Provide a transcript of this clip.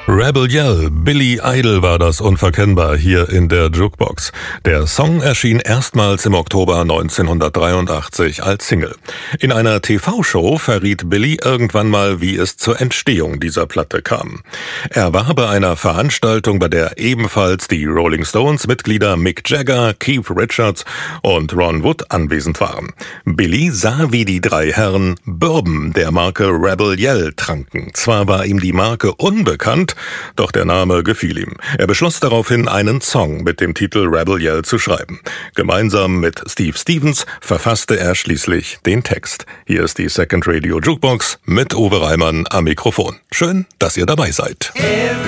Rebel Yell, Billy Idol war das unverkennbar hier in der Jukebox. Der Song erschien erstmals im Oktober 1983 als Single. In einer TV-Show verriet Billy irgendwann mal, wie es zur Entstehung dieser Platte kam. Er war bei einer Veranstaltung, bei der ebenfalls die Rolling Stones-Mitglieder Mick Jagger, Keith Richards und Ron Wood anwesend waren. Billy sah, wie die drei Herren Bourbon der Marke Rebel Yell tranken. Zwar war ihm die Marke unbekannt, doch der Name gefiel ihm. Er beschloss daraufhin, einen Song mit dem Titel Rebel Yell zu schreiben. Gemeinsam mit Steve Stevens verfasste er schließlich den Text. Hier ist die Second Radio Jukebox mit Uwe Reimann am Mikrofon. Schön, dass ihr dabei seid.